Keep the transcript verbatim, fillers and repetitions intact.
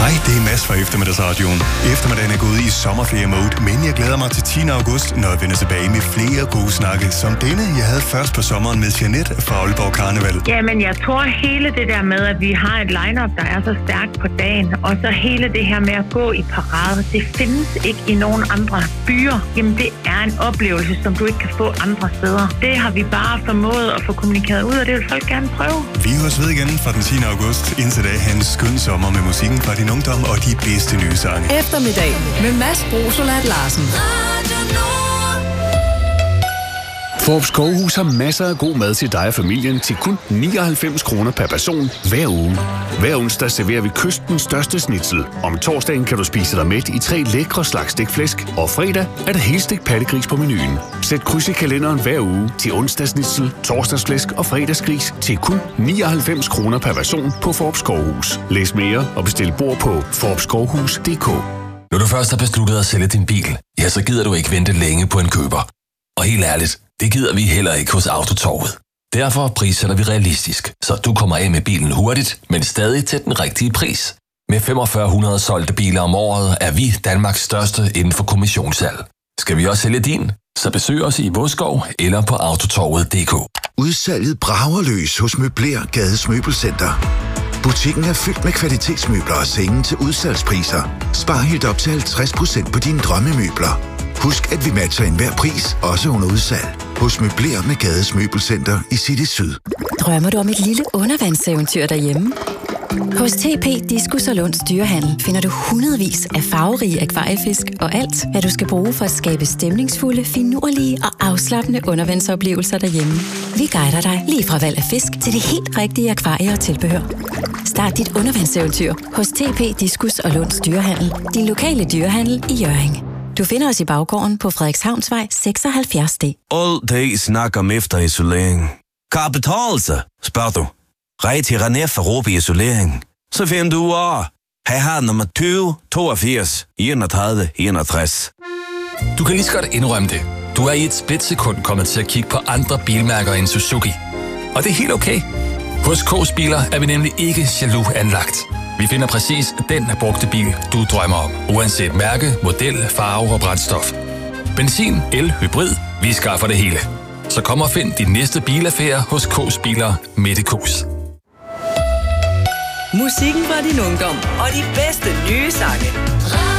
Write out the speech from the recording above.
Hej, det er Mads fra Eftermiddagsradioen. Eftermiddagen er gået i sommerferie-mode, men jeg glæder mig til tiende august, når jeg vender tilbage med flere gode snakke, som denne, jeg havde først på sommeren med Jeanette fra Aalborg Karneval. Jamen, jeg tror hele det der med, at vi har et line-up, der er så stærkt på dagen, og så hele det her med at gå i parade, det findes ikke i nogen andre byer. Jamen, det er en oplevelse, som du ikke kan få andre steder. Det har vi bare formået at få kommunikeret ud, og det vil folk gerne prøve. Vi høres ved igen fra den tiende august. Indtil da, have en skøn sommer med musikken fra din ungdom og de bedste nye sange. Eftermiddag med Mads Brosolat Larsen. Fårup Skovhus har masser af god mad til dig og familien til kun nioghalvfems kroner per person hver uge. Hver onsdag serverer vi kystens største schnitzel. Om torsdagen kan du spise dig mæt i tre lækre slags stegt og fredag er der helstegt pattegris på menuen. Sæt kryds i kalenderen hver uge til onsdagsschnitzel, torsdagsflæsk og fredagsgris til kun nioghalvfems kroner per person på Fårup Skovhus. Læs mere og bestil bord på fårup skovhus punktum d k. Når du først har besluttet at sælge din bil, ja, så gider du ikke vente længe på en køber. Og helt ærligt, det gider vi heller ikke hos Autotorvet. Derfor prissætter vi realistisk, så du kommer af med bilen hurtigt, men stadig til den rigtige pris. Med femogfyrre hundrede solgte biler om året er vi Danmarks største inden for kommissionssalg. Skal vi også sælge din? Så besøg os i Vodskov eller på autotorvet punktum d k. Udsalget brager løs hos Møbler Gades Møbelcenter. Butikken er fyldt med kvalitetsmøbler og senge til udsalgspriser. Spar helt op til halvtreds procent på dine drømmemøbler. Husk, at vi matcher enhver pris, også under udsalg. Hos Møbler med Gades Møbelcenter i City Syd. Drømmer du om et lille undervandseventyr derhjemme? Hos T P Diskus og Lunds Dyrehandel finder du hundredvis af farverige akvariefisk og alt, hvad du skal bruge for at skabe stemningsfulde, finurlige og afslappende undervandsoplevelser derhjemme. Vi guider dig lige fra valg af fisk til det helt rigtige akvarie og tilbehør. Start dit undervandseventyr hos T P Diskus og Lunds Dyrehandel, din lokale dyrehandel i Hjørring. Du finder os i baggården på Frederikshavnsvej seksoghalvfjerds D. All det snak om efterisolering. Kan det betale sig, spørger du? Rej til René for Råbe Isolering. Så finder du af. Her har nummer tyve toogfirs enogtredive enogtres. Du kan lige så godt indrømme det. Du er i et splitsekund kommet til at kigge på andre bilmærker end Suzuki. Og det er helt okay. Hos K's Biler er vi nemlig ikke jaloux anlagt. Vi finder præcis den brugte bil, du drømmer om. Uanset mærke, model, farve og brændstof. Benzin, el, hybrid, vi skaffer det hele. Så kom og find din næste bilaffære hos K's Biler Mette K's. Musikken fra din ungdom og de bedste nye sange.